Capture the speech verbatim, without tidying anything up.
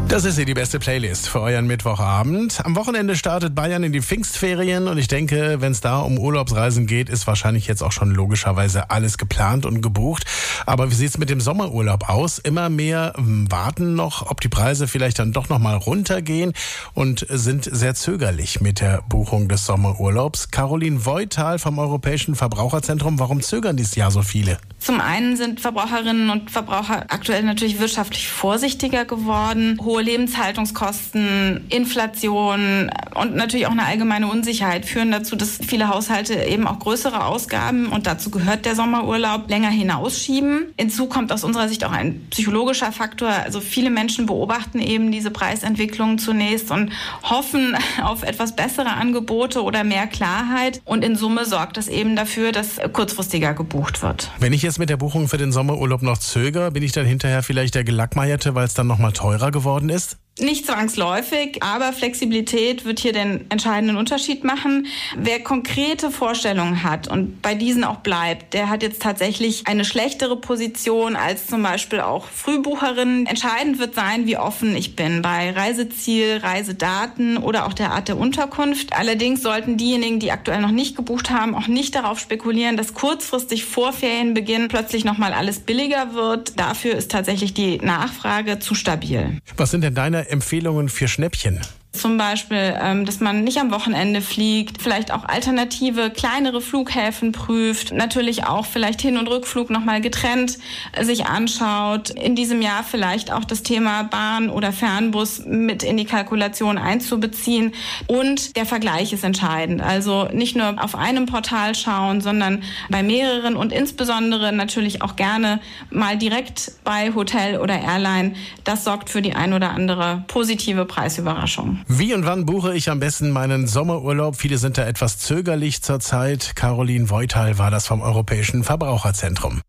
Das ist hier die beste Playlist für euren Mittwochabend. Am Wochenende startet Bayern in die Pfingstferien und ich denke, wenn es da um Urlaubsreisen geht, ist wahrscheinlich jetzt auch schon logischerweise alles geplant und gebucht. Aber wie sieht's mit dem Sommerurlaub aus? Immer mehr warten noch, ob die Preise vielleicht dann doch noch mal runtergehen und sind sehr zögerlich mit der Buchung des Sommerurlaubs. Caroline Voital vom Europäischen Verbraucherzentrum. Warum zögern dieses Jahr so viele? Zum einen sind Verbraucherinnen und Verbraucher aktuell natürlich wirtschaftlich vorsichtiger geworden. Hohe Lebenshaltungskosten, Inflation und natürlich auch eine allgemeine Unsicherheit führen dazu, dass viele Haushalte eben auch größere Ausgaben, und dazu gehört der Sommerurlaub, länger hinausschieben. Hinzu kommt aus unserer Sicht auch ein psychologischer Faktor. Also viele Menschen beobachten eben diese Preisentwicklung zunächst und hoffen auf etwas bessere Angebote oder mehr Klarheit. Und in Summe sorgt das eben dafür, dass kurzfristiger gebucht wird. Wenn ich jetzt mit der Buchung für den Sommerurlaub noch zögere, bin ich dann hinterher vielleicht der Gelackmeierte, weil es dann noch mal teurer geworden ist? Nicht zwangsläufig, aber Flexibilität wird hier den entscheidenden Unterschied machen. Wer konkrete Vorstellungen hat und bei diesen auch bleibt, der hat jetzt tatsächlich eine schlechtere Position als zum Beispiel auch Frühbucherinnen. Entscheidend wird sein, wie offen ich bin bei Reiseziel, Reisedaten oder auch der Art der Unterkunft. Allerdings sollten diejenigen, die aktuell noch nicht gebucht haben, auch nicht darauf spekulieren, dass kurzfristig vor Ferienbeginn plötzlich nochmal alles billiger wird. Dafür ist tatsächlich die Nachfrage zu stabil. Was sind denn deine Empfehlungen für Schnäppchen? Zum Beispiel, dass man nicht am Wochenende fliegt, vielleicht auch alternative, kleinere Flughäfen prüft, natürlich auch vielleicht Hin- und Rückflug nochmal getrennt sich anschaut, in diesem Jahr vielleicht auch das Thema Bahn oder Fernbus mit in die Kalkulation einzubeziehen, und der Vergleich ist entscheidend. Also nicht nur auf einem Portal schauen, sondern bei mehreren und insbesondere natürlich auch gerne mal direkt bei Hotel oder Airline. Das sorgt für die ein oder andere positive Preisüberraschung. Wie und wann buche ich am besten meinen Sommerurlaub? Viele sind da etwas zögerlich zurzeit. Caroline Voital war das vom Europäischen Verbraucherzentrum.